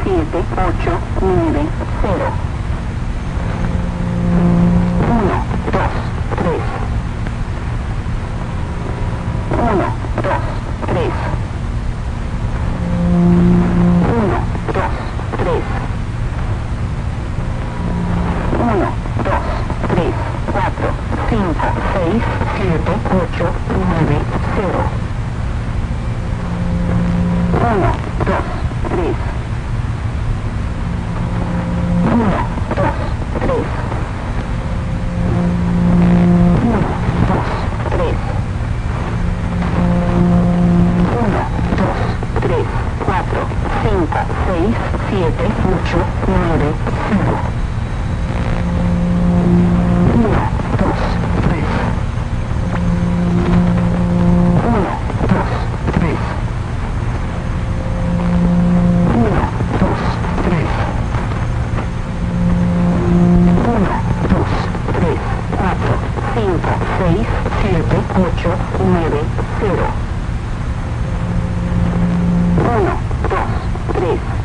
7, 8, 9, 0. 1, 2, 3. 1, 2, 3. 1, 2, 3. 1, 2, 3, 4, 5, 6, 7, 8, 9, 0. 1, 2, 3. 1, 2, 3. 1, 2, 3. 1, 2, 3, 4, 5, 6, 7, 8, 9, 0. 1, 2, 3. 1, 2, 3. 1, 2, 3. 1, 2, 3, 4, 5, 6, 7, 8, 9, 0. 1, 2, 3.